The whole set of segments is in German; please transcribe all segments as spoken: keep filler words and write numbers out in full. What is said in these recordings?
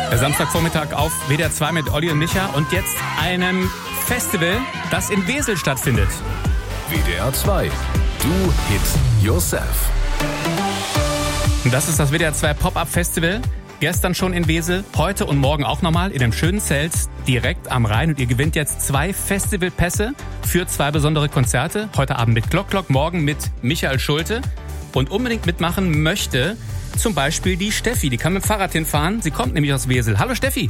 Der Samstagvormittag auf W D R zwei mit Olli und Micha und jetzt einem Festival, das in Wesel stattfindet. W D R zwei. Do It Yourself. Das ist das W D R zwei Pop-Up Festival. Gestern schon in Wesel, heute und morgen auch nochmal in dem schönen Zelt direkt am Rhein. Und ihr gewinnt jetzt zwei Festivalpässe für zwei besondere Konzerte. Heute Abend mit Glock Glock, morgen mit Michael Schulte. Und unbedingt mitmachen möchte zum Beispiel die Steffi. Die kann mit dem Fahrrad hinfahren. Sie kommt nämlich aus Wesel. Hallo Steffi.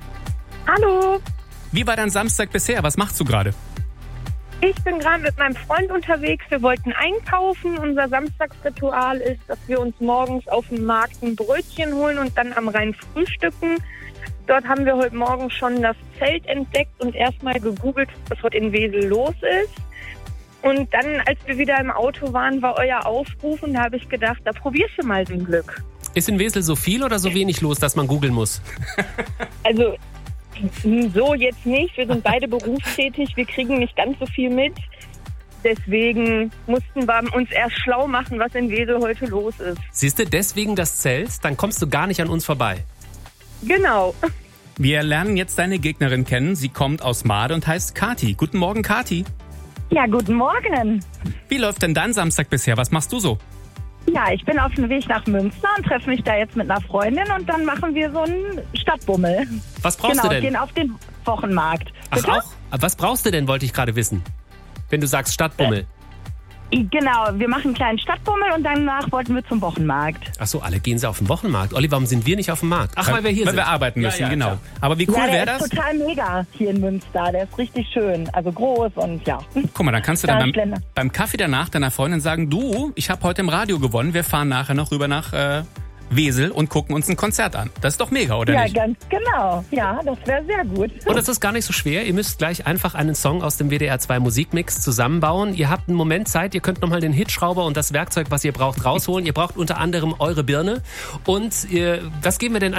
Hallo. Wie war dein Samstag bisher? Was machst du gerade? Ich bin gerade mit meinem Freund unterwegs. Wir wollten einkaufen. Unser Samstagsritual ist, dass wir uns morgens auf dem Markt ein Brötchen holen und dann am Rhein frühstücken. Dort haben wir heute Morgen schon das Zelt entdeckt und erstmal gegoogelt, was heute in Wesel los ist. Und dann, als wir wieder im Auto waren, war euer Aufruf und da habe ich gedacht, da probierst du mal dein Glück. Ist in Wesel so viel oder so wenig los, dass man googeln muss? Also so jetzt nicht. Wir sind beide berufstätig. Wir kriegen nicht ganz so viel mit. Deswegen mussten wir uns erst schlau machen, was in Wesel heute los ist. Siehst du, deswegen das Zelt? Dann kommst du gar nicht an uns vorbei. Genau. Wir lernen jetzt deine Gegnerin kennen. Sie kommt aus Mahde und heißt Kati. Guten Morgen, Kati. Ja, guten Morgen. Wie läuft denn dein Samstag bisher? Was machst du so? Ja, ich bin auf dem Weg nach Münster und treffe mich da jetzt mit einer Freundin und dann machen wir so einen Stadtbummel. Was brauchst genau, du denn? Gehen auf den Wochenmarkt. Ach Bitte? auch? Was brauchst du denn, wollte ich gerade wissen. Wenn du sagst Stadtbummel. Genau, wir machen einen kleinen Stadtbummel und danach wollten wir zum Wochenmarkt. Ach so, alle gehen sie auf den Wochenmarkt. Olli, warum sind wir nicht auf dem Markt? Ach, weil wir hier weil sind. wir arbeiten müssen, Ja, ja, genau. klar. Aber wie cool ja, der wäre ist das? total mega hier in Münster. Der ist richtig schön, also groß und ja. Guck mal, dann kannst du Da dann ist beim, Länder. beim Kaffee danach deiner Freundin sagen, du, ich habe heute im Radio gewonnen, wir fahren nachher noch rüber nach äh, Wesel und gucken uns ein Konzert an. Das ist doch mega, oder Ja, nicht? ganz genau. Ja, das wäre sehr gut. Und das ist gar nicht so schwer. Ihr müsst gleich einfach einen Song aus dem W D R zwei Musikmix zusammenbauen. Ihr habt einen Moment Zeit, ihr könnt nochmal den Hitschrauber und das Werkzeug, was ihr braucht, rausholen. Ihr braucht unter anderem eure Birne. Und ihr, was geben wir denn